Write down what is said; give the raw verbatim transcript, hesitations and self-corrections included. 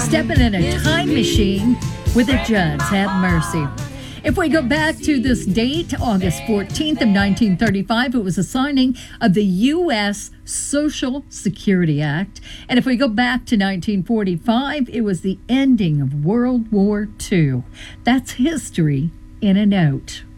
stepping in a time machine with a judge. Have mercy. If we go back to this date, August fourteenth of nineteen thirty-five, it was the signing of the U S Social Security Act. And if we go back to nineteen forty-five, it was the ending of World War Two. That's history in a note.